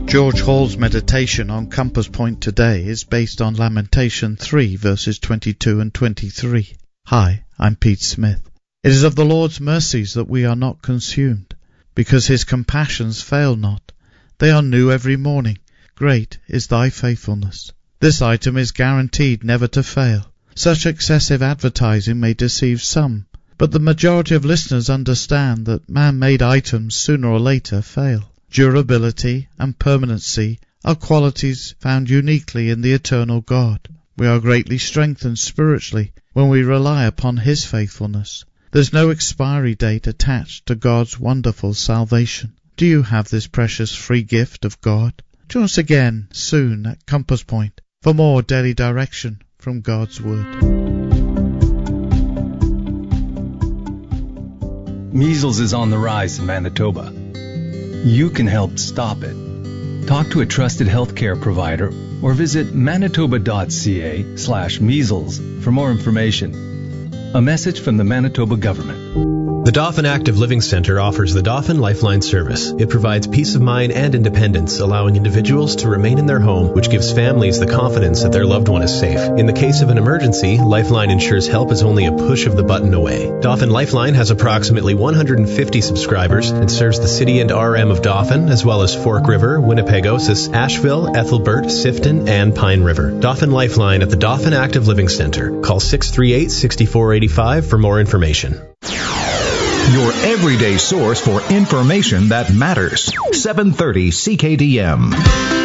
George Hall's meditation on Compass Point today is based on Lamentation 3 verses 22 and 23. Hi, I'm Pete Smith. It is of the Lord's mercies that we are not consumed, because his compassions fail not. They are new every morning. Great is thy faithfulness. This item is guaranteed never to fail. Such excessive advertising may deceive some, but the majority of listeners understand that man-made items sooner or later fail. Durability and permanency are qualities found uniquely in the eternal God. We are greatly strengthened spiritually when we rely upon his faithfulness. There's no expiry date attached to God's wonderful salvation. Do you have this precious free gift of God? Join us again soon at Compass Point for more daily direction from God's Word. Measles is on the rise in Manitoba. You can help stop it. Talk to a trusted healthcare provider or visit manitoba.ca/measles for more information. A message from the Manitoba government. The Dauphin Active Living Center offers the Dauphin Lifeline service. It provides peace of mind and independence, allowing individuals to remain in their home, which gives families the confidence that their loved one is safe. In the case of an emergency, Lifeline ensures help is only a push of the button away. Dauphin Lifeline has approximately 150 subscribers and serves the city and RM of Dauphin, as well as Fork River, Winnipegosis, Asheville, Ethelbert, Sifton, and Pine River. Dauphin Lifeline at the Dauphin Active Living Center. Call 638-6485 for more information. Your everyday source for information that matters. 730 CKDM.